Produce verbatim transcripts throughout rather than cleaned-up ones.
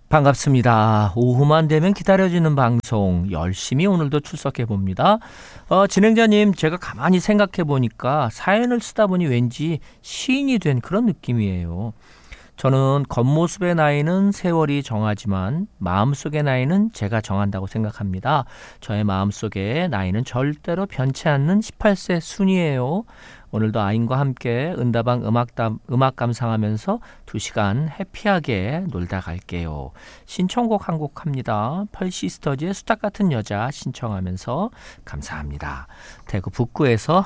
반갑습니다. 오후만 되면 기다려지는 방송 열심히 오늘도 출석해 봅니다. 어, 진행자님, 제가 가만히 생각해 보니까 사연을 쓰다 보니 왠지 시인이 된 그런 느낌이에요. 저는 겉모습의 나이는 세월이 정하지만 마음속의 나이는 제가 정한다고 생각합니다. 저의 마음속의 나이는 절대로 변치 않는 십팔 세 순이에요. 오늘도 아인과 함께 은다방 음악담, 음악 감상하면서 두 시간 해피하게 놀다 갈게요. 신청곡 한 곡 합니다. 펄시스터즈의 수탉 같은 여자 신청하면서 감사합니다. 대구 북구에서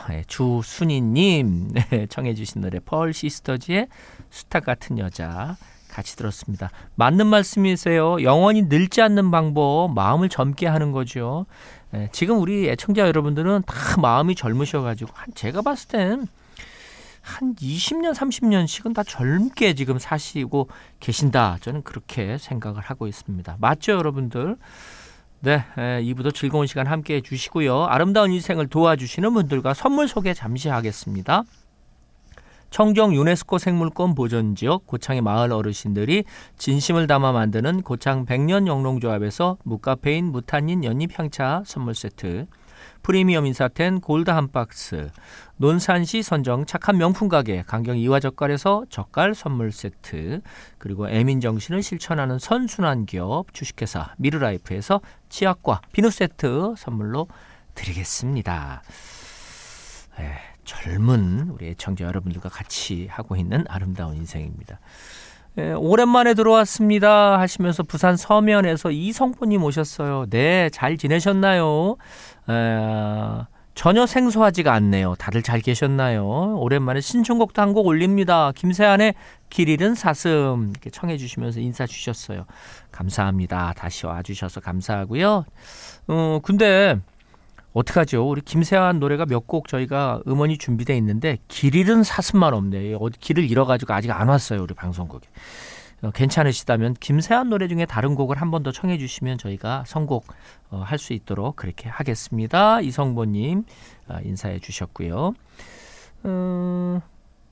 주순이님 청해 주신 노래 펄시스터즈의 수탉 같은 여자 같이 들었습니다. 맞는 말씀이세요. 영원히 늙지 않는 방법, 마음을 젊게 하는 거죠. 예, 지금 우리 애청자 여러분들은 다 마음이 젊으셔가지고 한 제가 봤을 땐 한 이십 년, 삼십 년씩은 다 젊게 지금 사시고 계신다. 저는 그렇게 생각을 하고 있습니다. 맞죠, 여러분들? 네, 예, 이 부도 즐거운 시간 함께해 주시고요. 아름다운 인생을 도와주시는 분들과 선물 소개 잠시 하겠습니다. 청정 유네스코 생물권 보존지역 고창의 마을 어르신들이 진심을 담아 만드는 고창 백년 영농조합에서 무카페인 무탄닌 연잎향차 선물 세트, 프리미엄 인사텐 골드 한 박스, 논산시 선정 착한 명품 가게 강경 이화젓갈에서 젓갈 선물 세트, 그리고 애민정신을 실천하는 선순환 기업 주식회사 미르라이프에서 치약과 비누 세트 선물로 드리겠습니다. 네. 젊은 우리 애청자 여러분들과 같이 하고 있는 아름다운 인생입니다. 예, 오랜만에 들어왔습니다 하시면서 부산 서면에서 이성포님 오셨어요. 네, 잘 지내셨나요? 에, 전혀 생소하지가 않네요. 다들 잘 계셨나요? 오랜만에 신청곡도 한 곡 올립니다. 김세안의 길 잃은 사슴 이렇게 청해 주시면서 인사 주셨어요. 감사합니다. 다시 와주셔서 감사하고요. 어, 근데 어떡하죠? 우리 김세환 노래가 몇 곡 저희가 음원이 준비되어 있는데 길 잃은 사슴만 없네요. 어디 길을 잃어가지고 아직 안 왔어요. 우리 방송국에. 어, 괜찮으시다면 김세환 노래 중에 다른 곡을 한 번 더 청해 주시면 저희가 선곡 어, 할 수 있도록 그렇게 하겠습니다. 이성보님 어, 인사해 주셨고요. 음...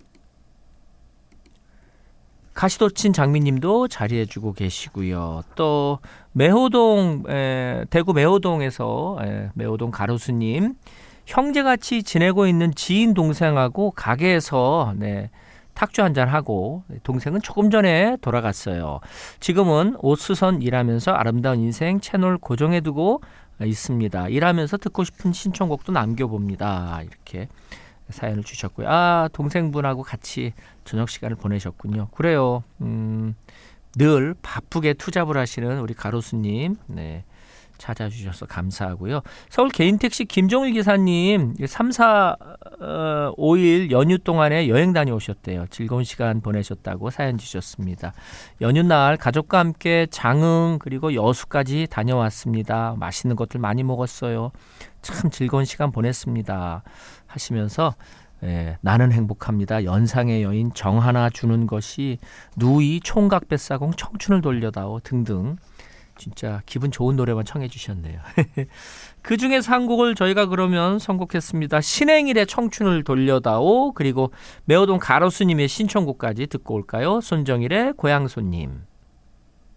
가시도친 장미님도 자리해주고 계시고요. 또 매호동 에, 대구 매호동에서 에, 매호동 가로수님 형제같이 지내고 있는 지인 동생하고 가게에서 네, 탁주 한잔 하고 동생은 조금 전에 돌아갔어요. 지금은 옷수선 일하면서 아름다운 인생 채널 고정해두고 있습니다. 일하면서 듣고 싶은 신청곡도 남겨봅니다. 이렇게 사연을 주셨고요. 아, 동생분하고 같이 저녁 시간을 보내셨군요. 그래요. 음, 늘 바쁘게 투잡을 하시는 우리 가로수님, 네, 찾아주셔서 감사하고요. 서울 개인택시 김종일 기사님, 삼, 사, 오 일 연휴 동안에 여행 다녀오셨대요. 즐거운 시간 보내셨다고 사연 주셨습니다. 연휴날 가족과 함께 장흥 그리고 여수까지 다녀왔습니다. 맛있는 것들 많이 먹었어요. 참 즐거운 시간 보냈습니다. 하시면서 예, 나는 행복합니다. 연상의 여인 정하나 주는 것이 누이 총각 뱃사공 청춘을 돌려다오 등등 진짜 기분 좋은 노래만 청해 주셨네요. 그중에서 한 곡을 저희가 그러면 선곡했습니다. 신행일의 청춘을 돌려다오 그리고 매호동 가로수님의 신청곡까지 듣고 올까요? 손정일의 고향손님.